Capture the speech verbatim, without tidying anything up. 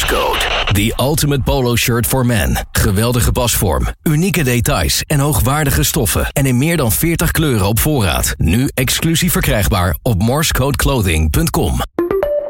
Morsecode. The ultimate polo shirt for men. Geweldige pasvorm, unieke details en hoogwaardige stoffen. En in meer dan veertig kleuren op voorraad. Nu exclusief verkrijgbaar op morsecodeclothing punt com.